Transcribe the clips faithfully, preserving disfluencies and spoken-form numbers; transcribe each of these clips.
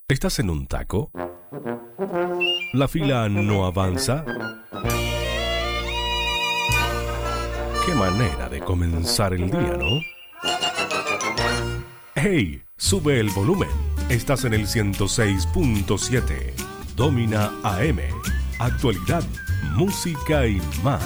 ¿Estás en un taco? ¿La fila no avanza? Qué manera de comenzar el día, ¿no? ¡Hey! Sube el volumen. Estás en el ciento seis punto siete. Domina A M. Actualidad, música y más.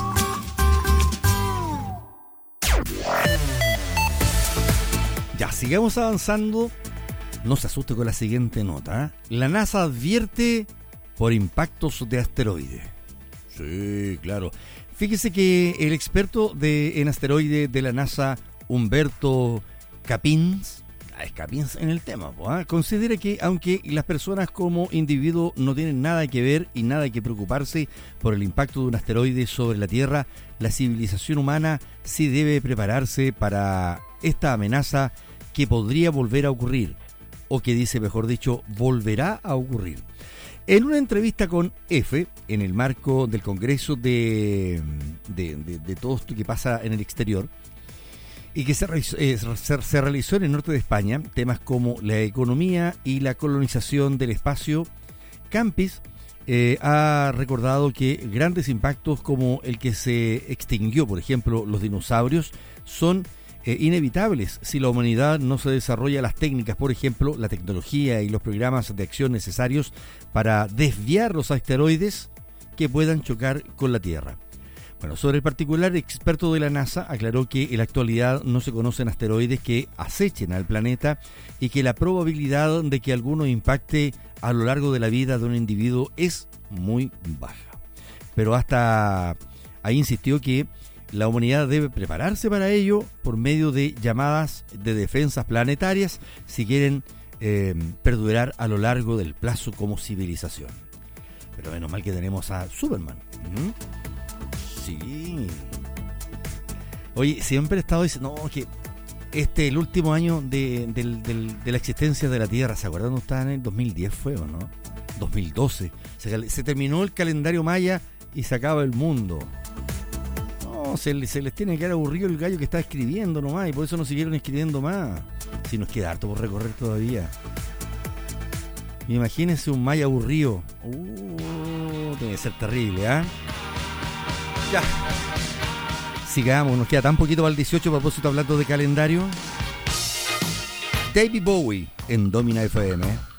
Ya, sigamos avanzando. No se asuste con la siguiente nota, ¿eh? La NASA advierte por impactos de asteroides. Sí, claro. Fíjese que el experto de, en asteroides de la NASA, Humberto Capins, es Capins en el tema, ¿eh? Considera que aunque las personas como individuos no tienen nada que ver y nada que preocuparse por el impacto de un asteroide sobre la Tierra, la civilización humana sí debe prepararse para esta amenaza que podría volver a ocurrir. O que dice, mejor dicho, volverá a ocurrir. En una entrevista con F, en el marco del Congreso de, de, de, de todo esto que pasa en el exterior, y que se, eh, se, se realizó en el norte de España, temas como la economía y la colonización del espacio, Campis eh, ha recordado que grandes impactos como el que se extinguió, por ejemplo, los dinosaurios, son Eh, inevitables si la humanidad no se desarrolla las técnicas, por ejemplo, la tecnología y los programas de acción necesarios para desviar los asteroides que puedan chocar con la Tierra. Bueno, sobre el particular, experto de la NASA aclaró que en la actualidad no se conocen asteroides que acechen al planeta y que la probabilidad de que alguno impacte a lo largo de la vida de un individuo es muy baja. Pero hasta ahí insistió que la humanidad debe prepararse para ello por medio de llamadas de defensas planetarias si quieren eh, perdurar a lo largo del plazo como civilización. Pero menos mal que tenemos a Superman. ¿Mm? Sí. Oye, siempre he estado diciendo no, que este el último año de, de, de, de la existencia de la Tierra, ¿se acuerdan? Estaba en el dos mil diez, ¿fue o no? dos mil doce. Se, se terminó el calendario maya y se acaba el mundo. Se, se les tiene que haber aburrido el gallo que está escribiendo nomás, y por eso no siguieron escribiendo más. Si nos queda harto por recorrer todavía. Imagínense un maya aburrido. Uh, tiene que ser terrible, ¿ah? ¿eh? Ya. Sigamos, nos queda tan poquito para el dieciocho, a propósito hablando de calendario. David Bowie en Domina F M.